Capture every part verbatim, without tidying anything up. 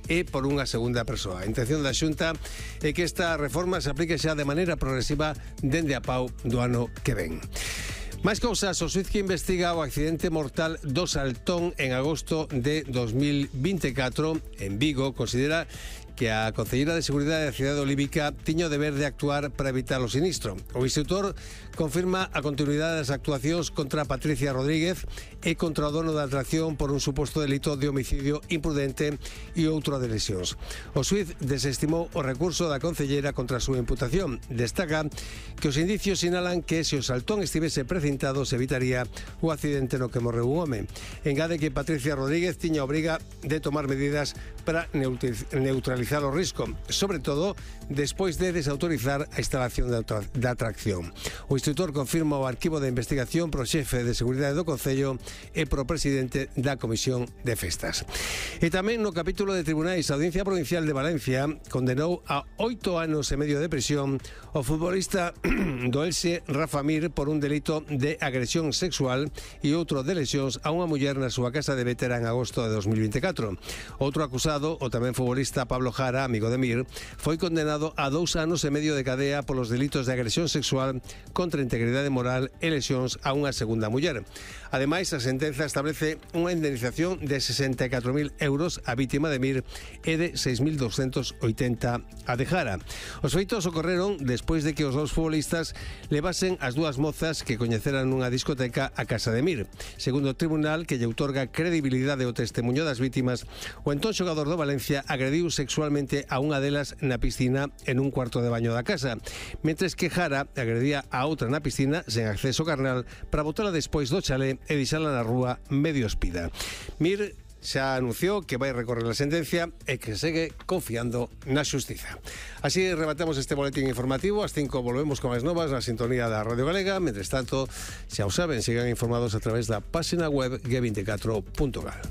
e por unha segunda persoa. A intención da Xunta é que esta reforma se aplique xa de maneira progresiva dende a pau do ano que ven. Máis cousas, o xuíz que investiga o accidente mortal do Saltón en agosto de dos mil veinticuatro en Vigo considera que a Concelleira de Seguridade da cidade olímpica tiña o deber de actuar para evitar o sinistro. O instructor confirma a continuidade das actuacións contra Patricia Rodríguez e contra o dono da atracción por un suposto delito de homicidio imprudente e outro de lesións. O xuíz desestimou o recurso da Concelleira contra a súa imputación. Destaca que os indicios sinalan que se o Saltón estivese precintado se evitaría o accidente no que morreu un home. Engade que Patricia Rodríguez tiña a obriga de tomar medidas para neutralizar o risco, sobre todo despois de desautorizar a instalación da atracción. O instructor confirma o arquivo de investigación pro xefe de seguridade do Concello e pro presidente da Comisión de Festas. E tamén no capítulo de tribunais, a Audiencia Provincial de Valencia condenou a oito anos e medio de prisión o futbolista do Elxe Rafa Mir por un delito de agresión sexual e outro de lesións a unha muller na súa casa de Vétera en agosto de dos mil veinticuatro. Outro acusado, o tamén futbolista Pablo Jara, amigo de Mir, foi condenado a dous anos e medio de cadea polos delitos de agresión sexual contra a integridade moral e lesións a unha segunda muller. Ademais, a sentenza establece unha indemnización de sesenta e catro mil euros a vítima de Mir e de seis mil doscientos oitenta a de Jara. Os feitos ocorreron despois de que os dous futbolistas levasen as dúas mozas que coñeceran nunha discoteca a casa de Mir. Segundo o tribunal, que lle outorga credibilidade ao testemunho das vítimas, o entón xogador do Valencia agrediu sexualmente a unha delas na piscina en un cuarto de baño da casa, mentres que Jara agredía a outra na piscina sen acceso carnal para botala despois do chalé e deixala na rúa medio espida. Mir xa anunciou que vai recorrer a sentencia e que segue confiando na xustiza. Así rematamos este boletín informativo. Ás cinco volvemos con as novas na sintonía da Radio Galega. Mentres tanto, xa o saben, sigan informados a través da página web ge veinticuatro punto gal.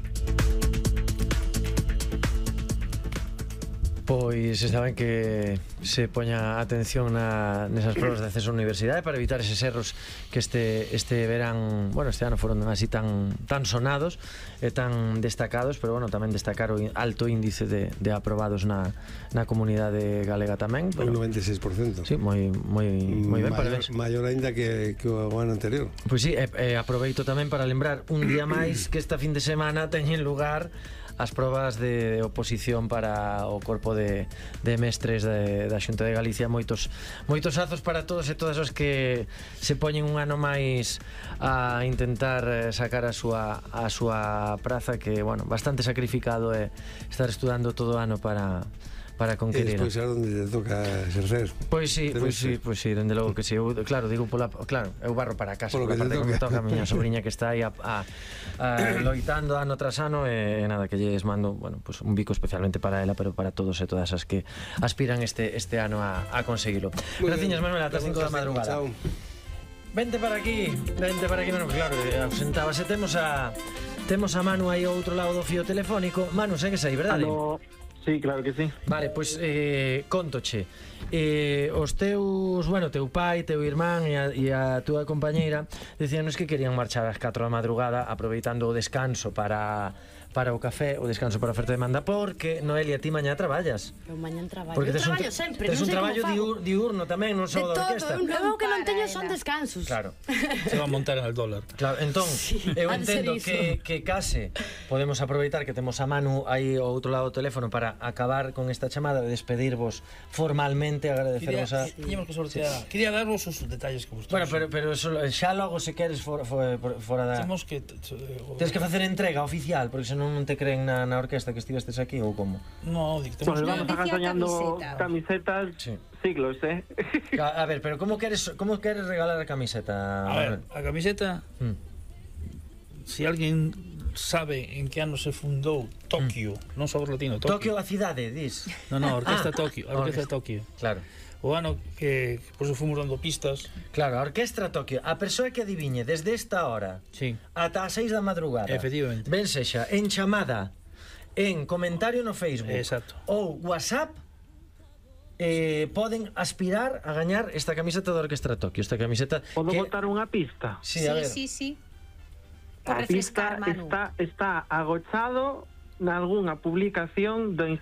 Pois saben que se poña atención na, nesas probas de acceso á universidade para evitar eses erros que este, este verán, bueno, este ano foron así tan, tan sonados e tan destacados, pero bueno, tamén destacar o alto índice de, de aprobados na, na comunidade galega tamén, pero, un noventa e seis por cento. Sí, moi, moi, moi ben, maior, maior ainda que, que o ano anterior. Pois sí, e, e aproveito tamén para lembrar un día máis que esta fin de semana teñen lugar as probas de oposición para o corpo de, de mestres de, da Xunta de Galicia. Moitos moitos azos para todos e todas os que se poñen un ano máis a intentar sacar a súa, a súa praza, que, bueno, bastante sacrificado é estar estudando todo o ano para para conquerir. E despois é onde te toca exercer. Pois sí, pois sí, pois sí, dende logo que sí. Eu, claro, digo pola, claro, eu barro para casa, por lo que te toca. Me toca a miña sobrinha que está aí a, a, a loitando ano tras ano, e nada, que lles mando, bueno, pues un bico especialmente para ela, pero para todos e todas as que aspiran este este ano a, a conseguilo. Graciñas, Manuel, ata as cinco da madrugada. Chao. Vente para aquí, vente para aquí, Manu, claro, ausentábase. Temos a temos a Manu aí ao outro lado do fío telefónico. Manu, segues aí, verdade? Aló. Sí, claro que sí. Vale, pois, eh, contoche, eh, os teus, bueno, teu pai, teu irmán e a, e a túa compañeira decíanos que querían marchar ás catro da madrugada aproveitando o descanso para para o café, o descanso para a oferta de demanda, porque, Noelia, ti mañá traballas. Eu mañá traballo. Porque eu tes traballo un, sempre, tes non un sei traballo como diur, diurno tamén, non só da orquesta. Eu que non teño son descansos. Claro. Se va a montar en el dólar. Claro, entón, Sí, eu ha de ser entendo iso. que, que case podemos aproveitar que temos a Manu aí ao outro lado do teléfono para acabar con esta chamada de despedirvos formalmente, agradecervos a... Teníamos que sortear. Quería darvos os detalles que vos Bueno, pero, pero eso, xa logo se queres fora, fora, fora da... Temos que... Tens que facer entrega oficial, porque senón non te creen na, na orquesta que estivestes aquí, ou como? No, dic, temos... Pues vamos a Decía soñando camiseta. camisetas Sí. siglos, eh. A, a ver, pero como queres, como queres regalar a camiseta? A ver, a camiseta... Mm. Si alguén sabe en que ano se fundou Tokio, mm. non só o latino, Tokio Tokio. a cidade, dis? No, no, a Orquesta Ah, Tokio, a Orquesta Tokio. Claro. O ano que, que por eso fomos dando pistas. Claro, a Orquestra Tokio. A persoa que adiviñe desde esta hora Sí. ata as seis da madrugada, Efectivamente. ben sexa en chamada, en comentario no Facebook, Exacto. ou WhatsApp, eh, poden aspirar a gañar esta camiseta da Orquestra Tokio. Esta camiseta Podo que... botar unha pista. Sí, Sí, a ver. sí, sí. A Por refrescar, pista Manu. está, está agochado nalgúnha publicación do